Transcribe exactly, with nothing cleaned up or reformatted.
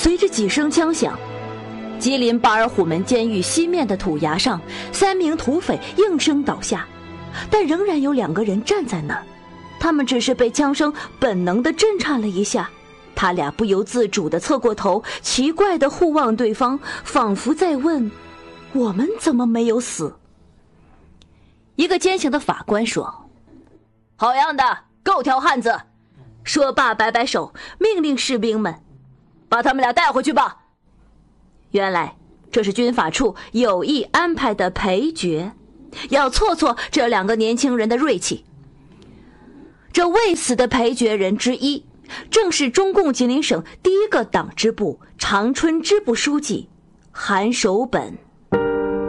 随着几声枪响，吉林巴尔虎门监狱西面的土崖上，三名土匪应声倒下，但仍然有两个人站在那儿，他们只是被枪声本能地震颤了一下，他俩不由自主地侧过头，奇怪地互望对方，仿佛在问：我们怎么没有死？一个监刑的法官说：好样的，够条汉子！说罢摆摆手，命令士兵们把他们俩带回去吧。原来这是军法处有意安排的陪决，要挫挫这两个年轻人的锐气。这未死的陪决人之一，正是中共吉林省第一个党支部长春支部书记韩守本。